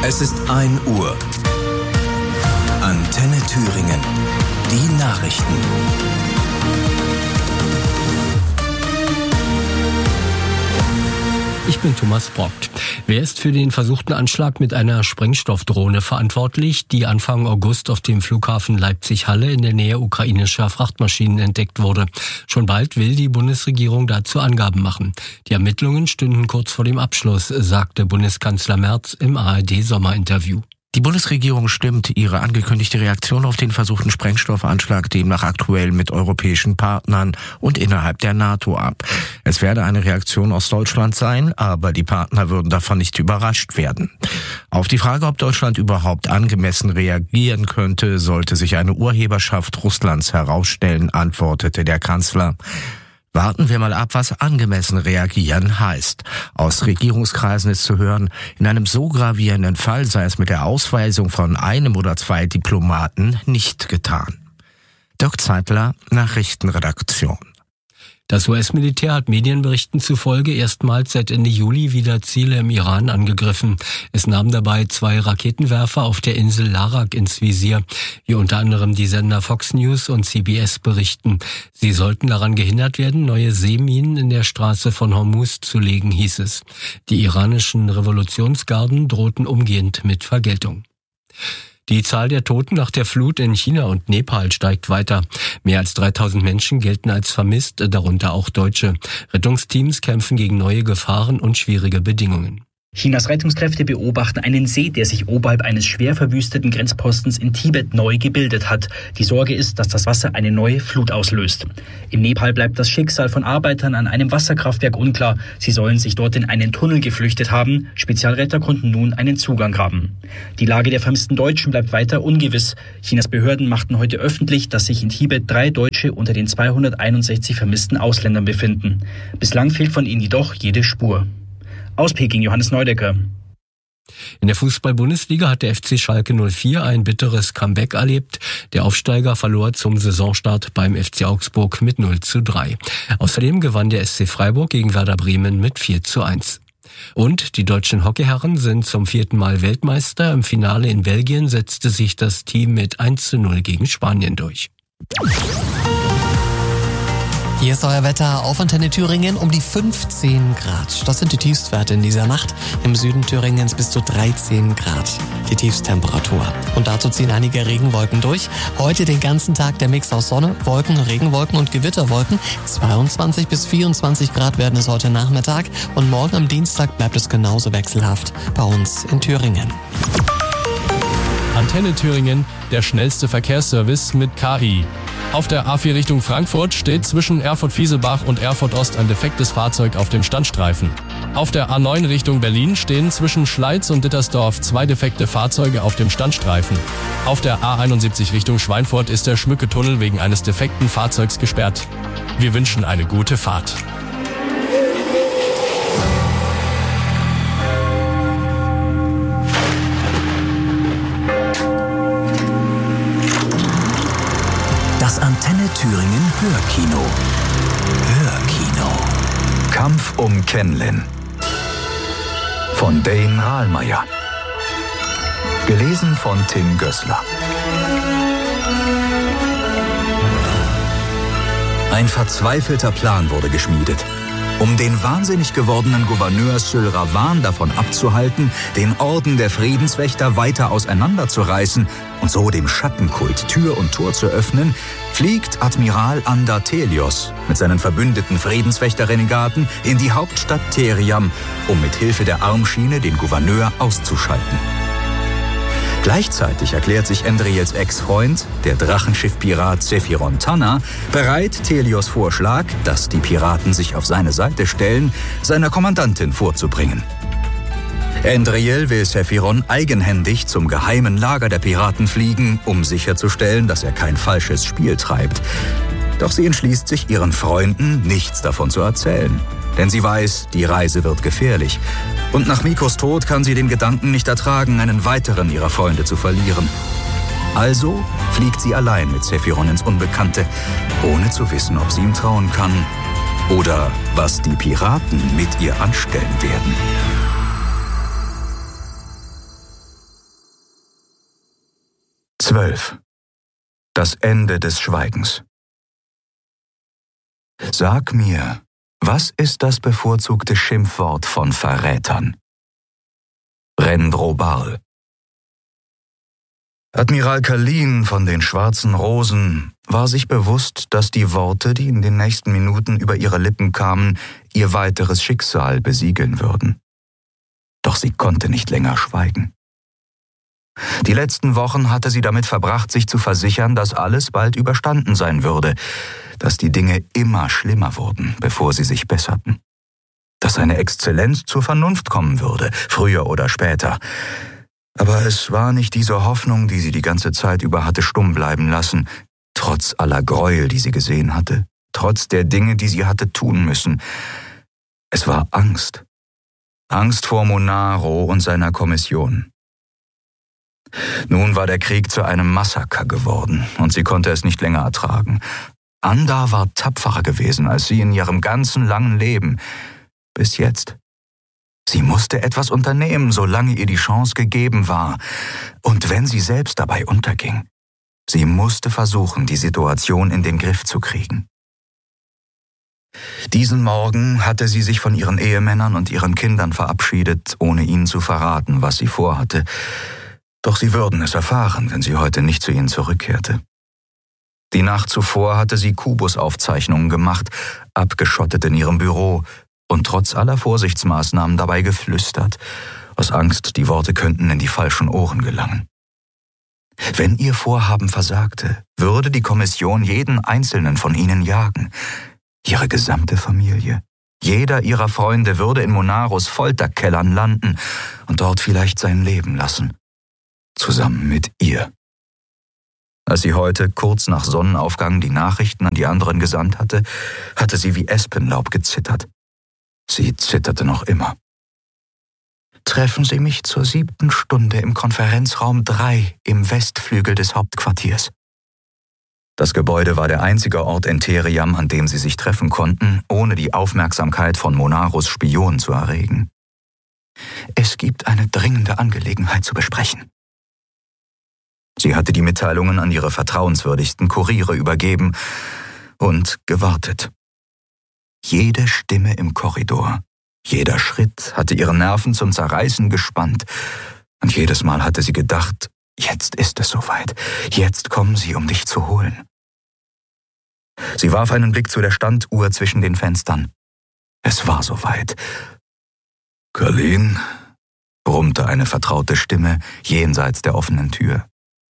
Es ist 1 Uhr. Antenne Thüringen. Die Nachrichten. Ich bin Thomas Brockt. Wer ist für den versuchten Anschlag mit einer Sprengstoffdrohne verantwortlich, die Anfang August auf dem Flughafen Leipzig-Halle in der Nähe ukrainischer Frachtmaschinen entdeckt wurde? Schon bald will die Bundesregierung dazu Angaben machen. Die Ermittlungen stünden kurz vor dem Abschluss, sagte Bundeskanzler Merz im ARD-Sommerinterview. Die Bundesregierung stimmt ihre angekündigte Reaktion auf den versuchten Sprengstoffanschlag demnach aktuell mit europäischen Partnern und innerhalb der NATO ab. Es werde eine Reaktion aus Deutschland sein, aber die Partner würden davon nicht überrascht werden. Auf die Frage, ob Deutschland überhaupt angemessen reagieren könnte, sollte sich eine Urheberschaft Russlands herausstellen, antwortete der Kanzler. Warten wir mal ab, was angemessen reagieren heißt. Aus Regierungskreisen ist zu hören, in einem so gravierenden Fall sei es mit der Ausweisung von 1 oder 2 Diplomaten nicht getan. Dirk Zeitler, Nachrichtenredaktion. Das US-Militär hat Medienberichten zufolge erstmals seit Ende Juli wieder Ziele im Iran angegriffen. Es nahm dabei 2 Raketenwerfer auf der Insel Larak ins Visier, wie unter anderem die Sender Fox News und CBS berichten. Sie sollten daran gehindert werden, neue Seeminen in der Straße von Hormuz zu legen, hieß es. Die iranischen Revolutionsgarden drohten umgehend mit Vergeltung. Die Zahl der Toten nach der Flut in China und Nepal steigt weiter. Mehr als 3000 Menschen gelten als vermisst, darunter auch Deutsche. Rettungsteams kämpfen gegen neue Gefahren und schwierige Bedingungen. Chinas Rettungskräfte beobachten einen See, der sich oberhalb eines schwer verwüsteten Grenzpostens in Tibet neu gebildet hat. Die Sorge ist, dass das Wasser eine neue Flut auslöst. In Nepal bleibt das Schicksal von Arbeitern an einem Wasserkraftwerk unklar. Sie sollen sich dort in einen Tunnel geflüchtet haben. Spezialretter konnten nun einen Zugang graben. Die Lage der vermissten Deutschen bleibt weiter ungewiss. Chinas Behörden machten heute öffentlich, dass sich in Tibet 3 Deutsche unter den 261 vermissten Ausländern befinden. Bislang fehlt von ihnen jedoch jede Spur. Aus Peking, Johannes Neudecker. In der Fußball-Bundesliga hat der FC Schalke 04 ein bitteres Comeback erlebt. Der Aufsteiger verlor zum Saisonstart beim FC Augsburg mit 0:3. Außerdem gewann der SC Freiburg gegen Werder Bremen mit 4:1. Und die deutschen Hockeyherren sind zum 4. Mal Weltmeister. Im Finale in Belgien setzte sich das Team mit 1:0 gegen Spanien durch. Hier ist euer Wetter auf Antenne Thüringen um die 15 Grad. Das sind die Tiefstwerte in dieser Nacht. Im Süden Thüringens bis zu 13 Grad. Die Tiefsttemperatur. Und dazu ziehen einige Regenwolken durch. Heute den ganzen Tag der Mix aus Sonne, Wolken, Regenwolken und Gewitterwolken. 22 bis 24 Grad werden es heute Nachmittag. Und morgen am Dienstag bleibt es genauso wechselhaft bei uns in Thüringen. Antenne Thüringen, der schnellste Verkehrsservice mit KI. Auf der A4 Richtung Frankfurt steht zwischen Erfurt-Fieselbach und Erfurt-Ost ein defektes Fahrzeug auf dem Standstreifen. Auf der A9 Richtung Berlin stehen zwischen Schleiz und Dittersdorf 2 defekte Fahrzeuge auf dem Standstreifen. Auf der A71 Richtung Schweinfurt ist der Schmücke-Tunnel wegen eines defekten Fahrzeugs gesperrt. Wir wünschen eine gute Fahrt. Das Antenne Thüringen Hörkino. Hörkino. Kampf um Kenlin. Von Dane Rahlmeier. Gelesen von Tim Gößler. Ein verzweifelter Plan wurde geschmiedet, um den wahnsinnig gewordenen Gouverneur Syl Ravan davon abzuhalten, den Orden der Friedenswächter weiter auseinanderzureißen und so dem Schattenkult Tür und Tor zu öffnen, fliegt Admiral Ander Telios mit seinen verbündeten Friedenswächter-Renegaten in die Hauptstadt Theriam, um mit Hilfe der Armschiene den Gouverneur auszuschalten. Gleichzeitig erklärt sich Endriels Ex-Freund, der Drachenschiff-Pirat Sephiron Tanner, bereit, Telios Vorschlag, dass die Piraten sich auf seine Seite stellen, seiner Kommandantin vorzubringen. Endriel will Sephiron eigenhändig zum geheimen Lager der Piraten fliegen, um sicherzustellen, dass er kein falsches Spiel treibt. Doch sie entschließt sich, ihren Freunden nichts davon zu erzählen. Denn sie weiß, die Reise wird gefährlich. Und nach Mikos Tod kann sie den Gedanken nicht ertragen, einen weiteren ihrer Freunde zu verlieren. Also fliegt sie allein mit Sephiron ins Unbekannte, ohne zu wissen, ob sie ihm trauen kann oder was die Piraten mit ihr anstellen werden. 12. Das Ende des Schweigens. Sag mir, was ist das bevorzugte Schimpfwort von Verrätern? Brendrobarl. Admiral Kalin von den Schwarzen Rosen war sich bewusst, dass die Worte, die in den nächsten Minuten über ihre Lippen kamen, ihr weiteres Schicksal besiegeln würden. Doch sie konnte nicht länger schweigen. Die letzten Wochen hatte sie damit verbracht, sich zu versichern, dass alles bald überstanden sein würde, dass die Dinge immer schlimmer wurden, bevor sie sich besserten, dass eine Exzellenz zur Vernunft kommen würde, früher oder später. Aber es war nicht diese Hoffnung, die sie die ganze Zeit über hatte stumm bleiben lassen, trotz aller Gräuel, die sie gesehen hatte, trotz der Dinge, die sie hatte tun müssen. Es war Angst. Angst vor Monaro und seiner Kommission. Nun war der Krieg zu einem Massaker geworden und sie konnte es nicht länger ertragen. Anda war tapferer gewesen als sie in ihrem ganzen langen Leben. Bis jetzt. Sie musste etwas unternehmen, solange ihr die Chance gegeben war. Und wenn sie selbst dabei unterging. Sie musste versuchen, die Situation in den Griff zu kriegen. Diesen Morgen hatte sie sich von ihren Ehemännern und ihren Kindern verabschiedet, ohne ihnen zu verraten, was sie vorhatte. Doch sie würden es erfahren, wenn sie heute nicht zu ihnen zurückkehrte. Die Nacht zuvor hatte sie Kubusaufzeichnungen gemacht, abgeschottet in ihrem Büro und trotz aller Vorsichtsmaßnahmen dabei geflüstert, aus Angst, die Worte könnten in die falschen Ohren gelangen. Wenn ihr Vorhaben versagte, würde die Kommission jeden einzelnen von ihnen jagen. Ihre gesamte Familie. Jeder ihrer Freunde würde in Monaros Folterkellern landen und dort vielleicht sein Leben lassen. Zusammen mit ihr. Als sie heute, kurz nach Sonnenaufgang, die Nachrichten an die anderen gesandt hatte, hatte sie wie Espenlaub gezittert. Sie zitterte noch immer. Treffen Sie mich zur 7. Stunde im Konferenzraum 3 im Westflügel des Hauptquartiers. Das Gebäude war der einzige Ort in Theriam, an dem sie sich treffen konnten, ohne die Aufmerksamkeit von Monaros Spion zu erregen. Es gibt eine dringende Angelegenheit zu besprechen. Sie hatte die Mitteilungen an ihre vertrauenswürdigsten Kuriere übergeben und gewartet. Jede Stimme im Korridor, jeder Schritt hatte ihre Nerven zum Zerreißen gespannt. Und jedes Mal hatte sie gedacht, jetzt ist es soweit, jetzt kommen sie, um dich zu holen. Sie warf einen Blick zu der Standuhr zwischen den Fenstern. Es war soweit. Kalin, brummte eine vertraute Stimme jenseits der offenen Tür.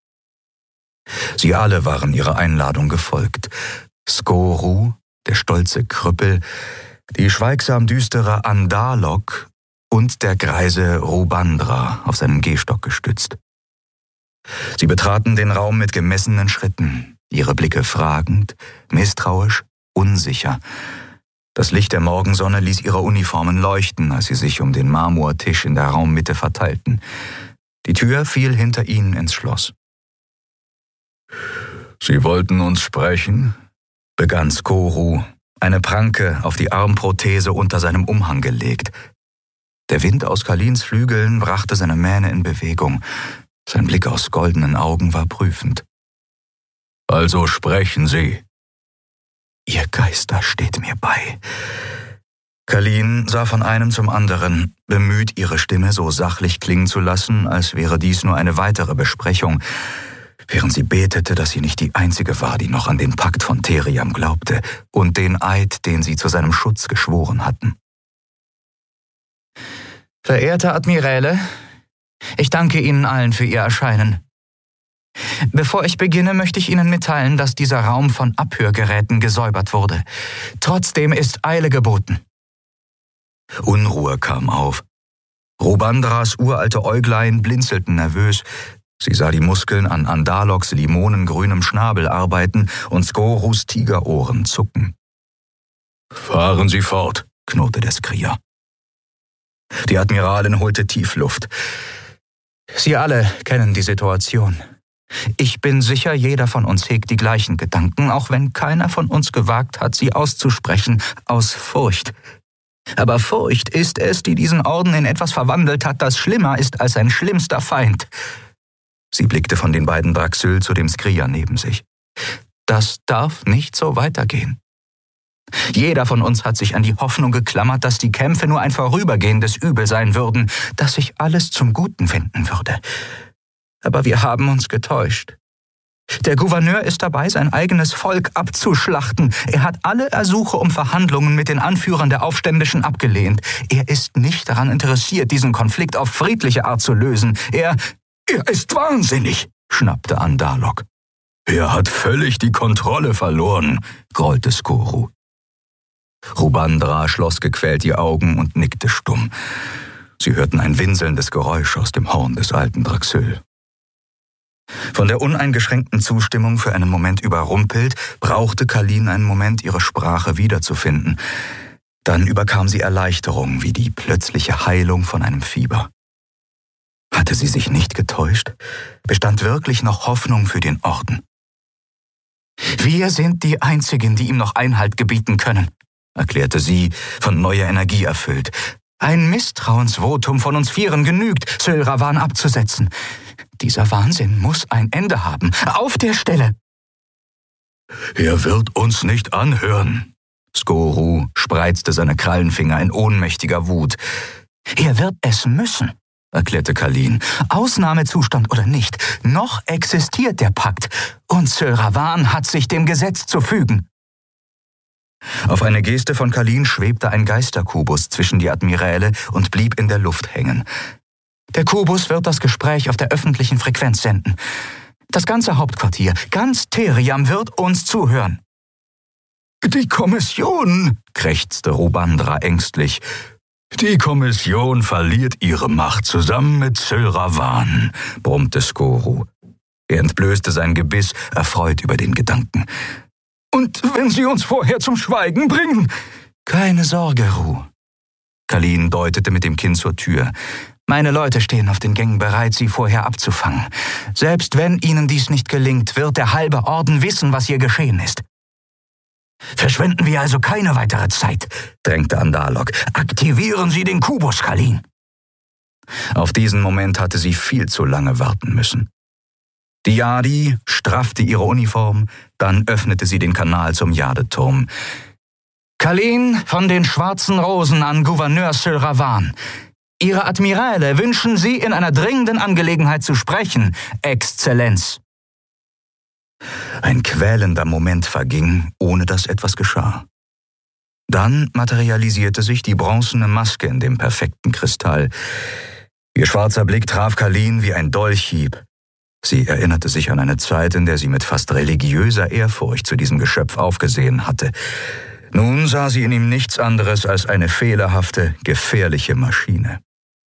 Sie alle waren ihrer Einladung gefolgt. Skoru, der stolze Krüppel, die schweigsam düstere Andalok und der greise Rubandra auf seinen Gehstock gestützt. Sie betraten den Raum mit gemessenen Schritten, ihre Blicke fragend, misstrauisch, unsicher. Das Licht der Morgensonne ließ ihre Uniformen leuchten, als sie sich um den Marmortisch in der Raummitte verteilten. Die Tür fiel hinter ihnen ins Schloss. »Sie wollten uns sprechen?« begann Skoru, eine Pranke auf die Armprothese unter seinem Umhang gelegt. Der Wind aus Kalins Flügeln brachte seine Mähne in Bewegung. Sein Blick aus goldenen Augen war prüfend. »Also sprechen Sie.« »Ihr Geister steht mir bei.« Kalin sah von einem zum anderen, bemüht, ihre Stimme so sachlich klingen zu lassen, als wäre dies nur eine weitere Besprechung, während sie betete, dass sie nicht die Einzige war, die noch an den Pakt von Theriam glaubte und den Eid, den sie zu seinem Schutz geschworen hatten. »Verehrte Admiräle, ich danke Ihnen allen für Ihr Erscheinen. Bevor ich beginne, möchte ich Ihnen mitteilen, dass dieser Raum von Abhörgeräten gesäubert wurde. Trotzdem ist Eile geboten.« Unruhe kam auf. Rubandras uralte Äuglein blinzelten nervös. Sie sah die Muskeln an Andaloks limonengrünem Schnabel arbeiten und Skorus Tigerohren zucken. »Fahren Sie fort«, knurrte der Skrier. Die Admiralin holte tief Luft. »Sie alle kennen die Situation. Ich bin sicher, jeder von uns hegt die gleichen Gedanken, auch wenn keiner von uns gewagt hat, sie auszusprechen, aus Furcht. Aber Furcht ist es, die diesen Orden in etwas verwandelt hat, das schlimmer ist als sein schlimmster Feind.« Sie blickte von den beiden Draxyl zu dem Skrier neben sich. Das darf nicht so weitergehen. Jeder von uns hat sich an die Hoffnung geklammert, dass die Kämpfe nur ein vorübergehendes Übel sein würden, dass sich alles zum Guten wenden würde. Aber wir haben uns getäuscht. Der Gouverneur ist dabei, sein eigenes Volk abzuschlachten. Er hat alle Ersuche um Verhandlungen mit den Anführern der Aufständischen abgelehnt. Er ist nicht daran interessiert, diesen Konflikt auf friedliche Art zu lösen. Er ist wahnsinnig, schnappte Andalok. Er hat völlig die Kontrolle verloren, grollte Skoru. Rubandra schloss gequält die Augen und nickte stumm. Sie hörten ein winselndes Geräusch aus dem Horn des alten Draxyl. Von der uneingeschränkten Zustimmung für einen Moment überrumpelt, brauchte Kalin einen Moment, ihre Sprache wiederzufinden. Dann überkam sie Erleichterung, wie die plötzliche Heilung von einem Fieber. Hatte sie sich nicht getäuscht? Bestand wirklich noch Hoffnung für den Orden? Wir sind die Einzigen, die ihm noch Einhalt gebieten können, erklärte sie, von neuer Energie erfüllt. Ein Misstrauensvotum von uns Vieren genügt, Syl Ravan abzusetzen. Dieser Wahnsinn muss ein Ende haben. Auf der Stelle! Er wird uns nicht anhören. Skoru spreizte seine Krallenfinger in ohnmächtiger Wut. Er wird es müssen, erklärte Kalin. Ausnahmezustand oder nicht, noch existiert der Pakt und Syl Ravan hat sich dem Gesetz zu fügen. Auf eine Geste von Kalin schwebte ein Geisterkubus zwischen die Admiräle und blieb in der Luft hängen. Der Kubus wird das Gespräch auf der öffentlichen Frequenz senden. Das ganze Hauptquartier, ganz Theriam wird uns zuhören. Die Kommission, krächzte Rubandra ängstlich. Die Kommission verliert ihre Macht zusammen mit Syl Ravan, brummte Skoru. Er entblößte sein Gebiss, erfreut über den Gedanken. Und wenn Sie uns vorher zum Schweigen bringen? Keine Sorge, Ru. Kalin deutete mit dem Kinn zur Tür. Meine Leute stehen auf den Gängen bereit, Sie vorher abzufangen. Selbst wenn Ihnen dies nicht gelingt, wird der halbe Orden wissen, was hier geschehen ist. Verschwenden wir also keine weitere Zeit, drängte Andalok. Aktivieren Sie den Kubus, Kalin. Auf diesen Moment hatte sie viel zu lange warten müssen. Die Yadi straffte ihre Uniform, dann öffnete sie den Kanal zum Jadeturm. Kalin von den Schwarzen Rosen an Gouverneur Syl Ravan. Ihre Admiräle wünschen Sie in einer dringenden Angelegenheit zu sprechen, Exzellenz. Ein quälender Moment verging, ohne dass etwas geschah. Dann materialisierte sich die bronzene Maske in dem perfekten Kristall. Ihr schwarzer Blick traf Kalin wie ein Dolchhieb. Sie erinnerte sich an eine Zeit, in der sie mit fast religiöser Ehrfurcht zu diesem Geschöpf aufgesehen hatte. Nun sah sie in ihm nichts anderes als eine fehlerhafte, gefährliche Maschine.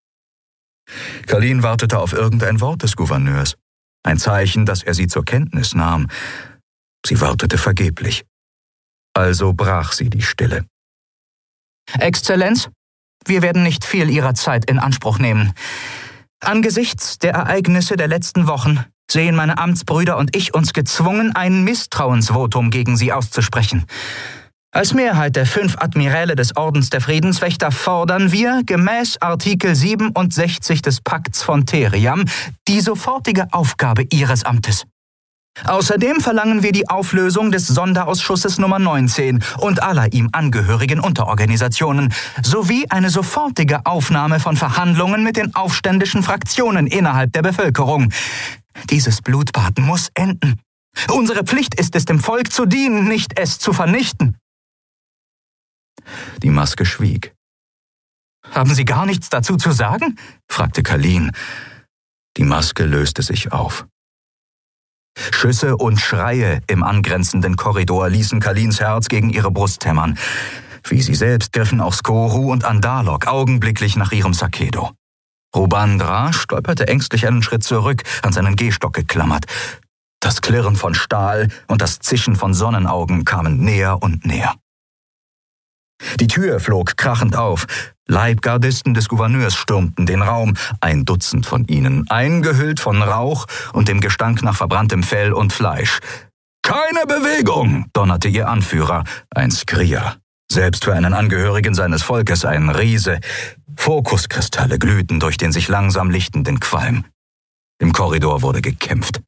Kalin wartete auf irgendein Wort des Gouverneurs, ein Zeichen, dass er sie zur Kenntnis nahm. Sie wartete vergeblich. Also brach sie die Stille. Exzellenz, wir werden nicht viel Ihrer Zeit in Anspruch nehmen. Angesichts der Ereignisse der letzten Wochen sehen meine Amtsbrüder und ich uns gezwungen, ein Misstrauensvotum gegen Sie auszusprechen. Als Mehrheit der 5 Admiräle des Ordens der Friedenswächter fordern wir, gemäß Artikel 67 des Pakts von Theriam, die sofortige Aufgabe Ihres Amtes. Außerdem verlangen wir die Auflösung des Sonderausschusses Nummer 19 und aller ihm angehörigen Unterorganisationen sowie eine sofortige Aufnahme von Verhandlungen mit den aufständischen Fraktionen innerhalb der Bevölkerung. Dieses Blutbad muss enden. Unsere Pflicht ist es, dem Volk zu dienen, nicht es zu vernichten. Die Maske schwieg. »Haben Sie gar nichts dazu zu sagen?« fragte Kalin. Die Maske löste sich auf. Schüsse und Schreie im angrenzenden Korridor ließen Kalins Herz gegen ihre Brust hämmern. Wie sie selbst griffen auch Skoru und Andalok augenblicklich nach ihrem Sakedo. Rubandra stolperte ängstlich einen Schritt zurück, an seinen Gehstock geklammert. Das Klirren von Stahl und das Zischen von Sonnenaugen kamen näher und näher. Die Tür flog krachend auf. Leibgardisten des Gouverneurs stürmten den Raum, 1 Dutzend von ihnen, eingehüllt von Rauch und dem Gestank nach verbranntem Fell und Fleisch. »Keine Bewegung«, donnerte ihr Anführer, ein Skrier. Selbst für einen Angehörigen seines Volkes ein Riese. Fokuskristalle glühten durch den sich langsam lichtenden Qualm. Im Korridor wurde gekämpft.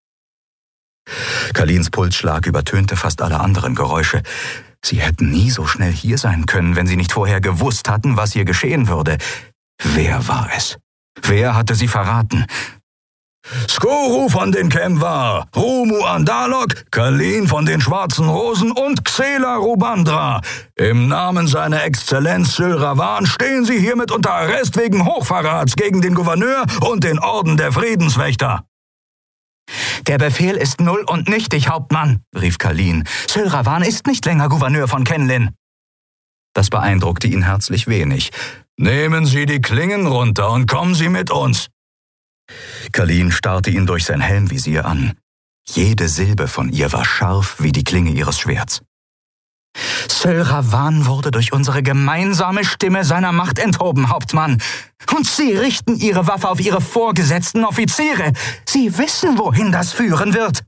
Kalins Pulsschlag übertönte fast alle anderen Geräusche. Sie hätten nie so schnell hier sein können, wenn sie nicht vorher gewusst hatten, was hier geschehen würde. Wer war es? Wer hatte sie verraten? Skoru von den Kemvar, Rumu Andalok, Kalin von den Schwarzen Rosen und Xela Rubandra. Im Namen seiner Exzellenz Sylravan stehen Sie hiermit unter Arrest wegen Hochverrats gegen den Gouverneur und den Orden der Friedenswächter. Der Befehl ist null und nichtig, Hauptmann, rief Kalin. Sylravan ist nicht länger Gouverneur von Kenlin. Das beeindruckte ihn herzlich wenig. Nehmen Sie die Klingen runter und kommen Sie mit uns. Kalin starrte ihn durch sein Helmvisier an. Jede Silbe von ihr war scharf wie die Klinge ihres Schwerts. Sylravan wurde durch unsere gemeinsame Stimme seiner Macht enthoben, Hauptmann. Und Sie richten Ihre Waffe auf Ihre vorgesetzten Offiziere. Sie wissen, wohin das führen wird.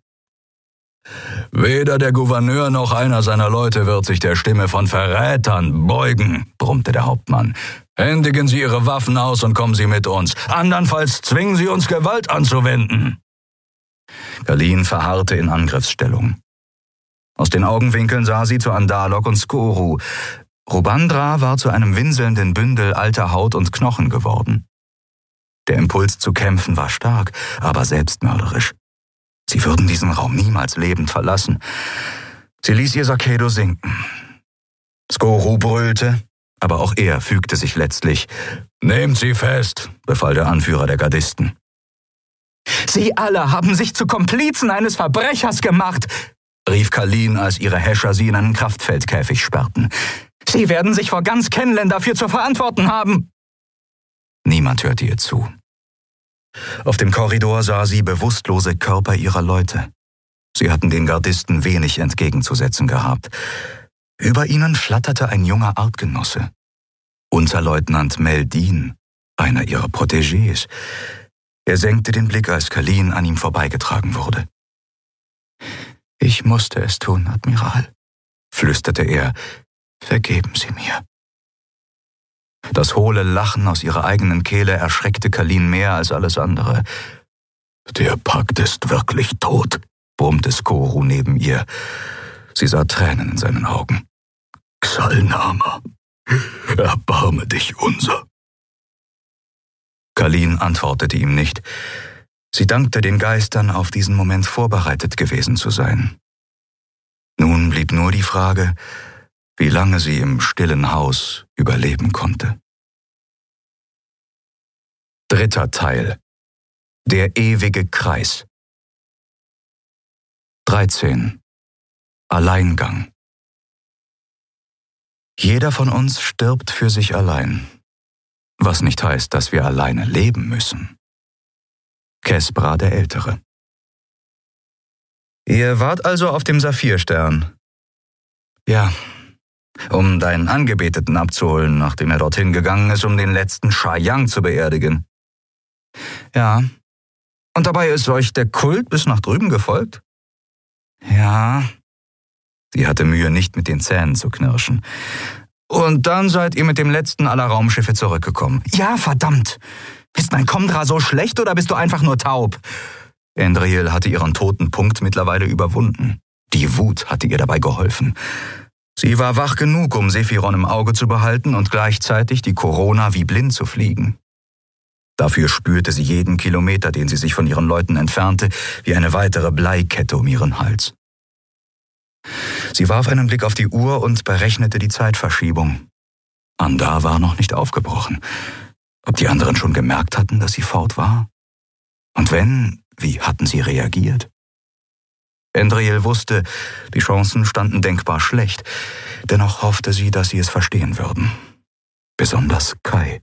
Weder der Gouverneur noch einer seiner Leute wird sich der Stimme von Verrätern beugen, brummte der Hauptmann. Händigen Sie Ihre Waffen aus und kommen Sie mit uns. Andernfalls zwingen Sie uns Gewalt anzuwenden. Kalin verharrte in Angriffsstellung. Aus den Augenwinkeln sah sie zu Andalok und Skoru. Rubandra war zu einem winselnden Bündel alter Haut und Knochen geworden. Der Impuls zu kämpfen war stark, aber selbstmörderisch. Sie würden diesen Raum niemals lebend verlassen. Sie ließ ihr Sakedo sinken. Skoru brüllte, aber auch er fügte sich letztlich. »Nehmt sie fest«, befahl der Anführer der Gardisten. »Sie alle haben sich zu Komplizen eines Verbrechers gemacht«, rief Kalin, als ihre Häscher sie in einen Kraftfeldkäfig sperrten. »Sie werden sich vor ganz Kenlin dafür zu verantworten haben.« Niemand hörte ihr zu. Auf dem Korridor sah sie bewusstlose Körper ihrer Leute. Sie hatten den Gardisten wenig entgegenzusetzen gehabt. Über ihnen flatterte ein junger Artgenosse. Unterleutnant Meldin, einer ihrer Protégés. Er senkte den Blick, als Kalin an ihm vorbeigetragen wurde. »Ich musste es tun, Admiral«, flüsterte er. »Vergeben Sie mir.« Das hohle Lachen aus ihrer eigenen Kehle erschreckte Kalin mehr als alles andere. »Der Pakt ist wirklich tot«, brummte Skoru neben ihr. Sie sah Tränen in seinen Augen. »Xalnama, erbarme dich unser.« Kalin antwortete ihm nicht. Sie dankte den Geistern, auf diesen Moment vorbereitet gewesen zu sein. Nun blieb nur die Frage, wie lange sie im stillen Haus überleben konnte. 3. Teil. Der ewige Kreis. 13. Alleingang. Jeder von uns stirbt für sich allein, was nicht heißt, dass wir alleine leben müssen. Kespra der Ältere. Ihr wart also auf dem Saphirstern. Ja, um deinen Angebeteten abzuholen, nachdem er dorthin gegangen ist, um den letzten Shayang zu beerdigen. Ja, und dabei ist euch der Kult bis nach drüben gefolgt? Ja. Sie hatte Mühe, nicht mit den Zähnen zu knirschen. Und dann seid ihr mit dem letzten aller Raumschiffe zurückgekommen. Ja, verdammt! Ist mein Komdra so schlecht oder bist du einfach nur taub? Endriel hatte ihren toten Punkt mittlerweile überwunden. Die Wut hatte ihr dabei geholfen. Sie war wach genug, um Sephiron im Auge zu behalten und gleichzeitig die Corona wie blind zu fliegen. Dafür spürte sie jeden Kilometer, den sie sich von ihren Leuten entfernte, wie eine weitere Bleikette um ihren Hals. Sie warf einen Blick auf die Uhr und berechnete die Zeitverschiebung. Andar war noch nicht aufgebrochen. Ob die anderen schon gemerkt hatten, dass sie fort war? Und wenn, wie hatten sie reagiert? Endriel wusste, die Chancen standen denkbar schlecht. Dennoch hoffte sie, dass sie es verstehen würden. Besonders Kai.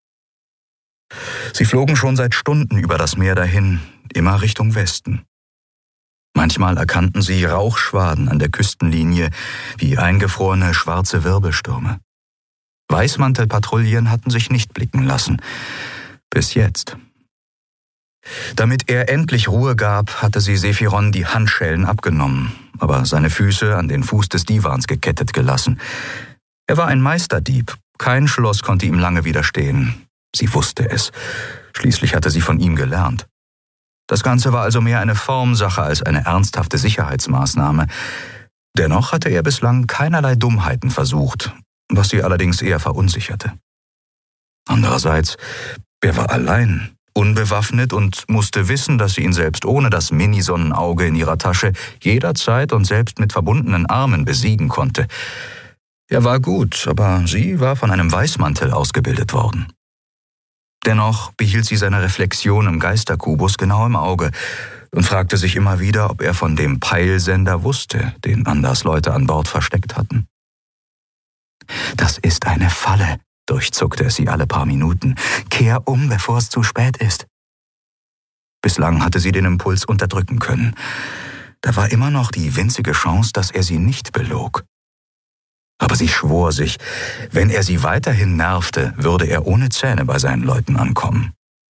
Sie flogen schon seit Stunden über das Meer dahin, immer Richtung Westen. Manchmal erkannten sie Rauchschwaden an der Küstenlinie wie eingefrorene schwarze Wirbelstürme. Weißmantelpatrouillen hatten sich nicht blicken lassen. Bis jetzt. Damit er endlich Ruhe gab, hatte sie Sephiron die Handschellen abgenommen, aber seine Füße an den Fuß des Divans gekettet gelassen. Er war ein Meisterdieb. Kein Schloss konnte ihm lange widerstehen. Sie wusste es. Schließlich hatte sie von ihm gelernt. Das Ganze war also mehr eine Formsache als eine ernsthafte Sicherheitsmaßnahme. Dennoch hatte er bislang keinerlei Dummheiten versucht, was sie allerdings eher verunsicherte. Andererseits, er war allein, unbewaffnet und musste wissen, dass sie ihn selbst ohne das Mini-Sonnenauge in ihrer Tasche jederzeit und selbst mit verbundenen Armen besiegen konnte. Er war gut, aber sie war von einem Weißmantel ausgebildet worden. Dennoch behielt sie seine Reflexion im Geisterkubus genau im Auge und fragte sich immer wieder, ob er von dem Peilsender wusste, den Anders Leute an Bord versteckt hatten. »Das ist eine Falle«, durchzuckte es sie alle paar Minuten. »Kehr um, bevor es zu spät ist.« Bislang hatte sie den Impuls unterdrücken können. Da war immer noch die winzige Chance, dass er sie nicht belog. Aber sie schwor sich, wenn er sie weiterhin nervte, würde er ohne Zähne bei seinen Leuten ankommen.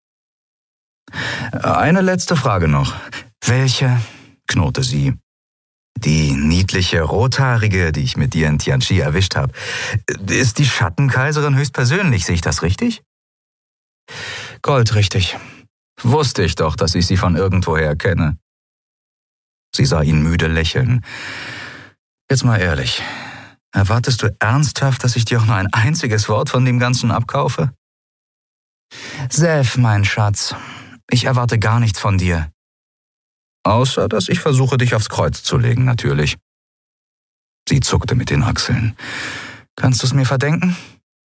»Eine letzte Frage noch.« »Welche?« knurrte sie. »Die niedliche Rothaarige, die ich mit dir in Tianchi erwischt habe. Ist die Schattenkaiserin höchstpersönlich, sehe ich das richtig?« »Goldrichtig. Wusste ich doch, dass ich sie von irgendwoher kenne.« Sie sah ihn müde lächeln. »Jetzt mal ehrlich. Erwartest du ernsthaft, dass ich dir auch nur ein einziges Wort von dem Ganzen abkaufe?« »Seth, mein Schatz, ich erwarte gar nichts von dir.« »Außer, dass ich versuche, dich aufs Kreuz zu legen, natürlich.« Sie zuckte mit den Achseln. »Kannst du es mir verdenken?«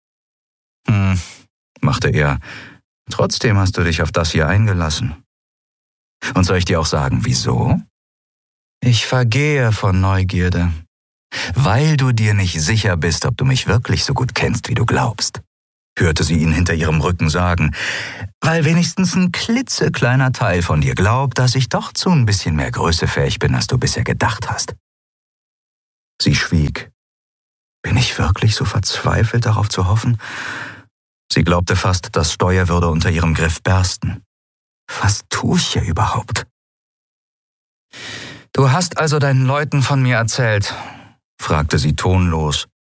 machte er. »Trotzdem hast du dich auf das hier eingelassen. Und soll ich dir auch sagen, wieso?« »Ich vergehe vor Neugierde. Weil du dir nicht sicher bist, ob du mich wirklich so gut kennst, wie du glaubst«, hörte sie ihn hinter ihrem Rücken sagen. »Weil wenigstens ein klitzekleiner Teil von dir glaubt, dass ich doch zu ein bisschen mehr Größe fähig bin, als du bisher gedacht hast.« Sie schwieg. Bin ich wirklich so verzweifelt, darauf zu hoffen? Sie glaubte fast, das Steuer würde unter ihrem Griff bersten. Was tue ich hier überhaupt? »Du hast also deinen Leuten von mir erzählt?« fragte sie tonlos.